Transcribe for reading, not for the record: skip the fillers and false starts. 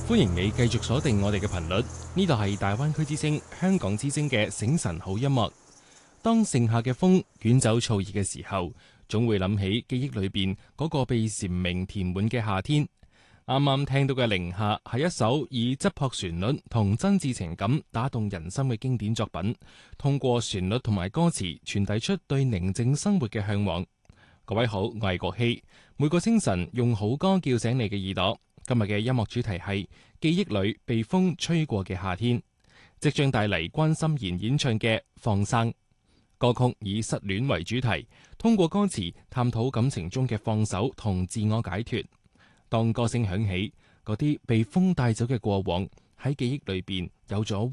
歡迎你繼續鎖定我哋嘅頻率，呢度係大灣區之聲、香港之聲嘅醒晨好音樂。當盛夏嘅風捲走燥熱嘅時候，總會諗起記憶裏邊嗰個被蟬鳴填滿嘅夏天。啱啱聽到嘅《寧夏》係一首以質樸旋律同真摯情感打動人心嘅經典作品，通過旋律同埋歌詞傳遞出對寧靜生活嘅向往。各位好，我係國希，每個清晨用好歌叫醒你嘅耳朵。今日嘅音樂主題係記憶裏被風吹過嘅夏天，即將帶嚟關心妍演唱嘅《放生》歌曲，以失戀為主題，通過歌詞探討感情中嘅放手同自我解脫。當歌聲響起，嗰啲被風帶走嘅過往喺記憶裏邊有咗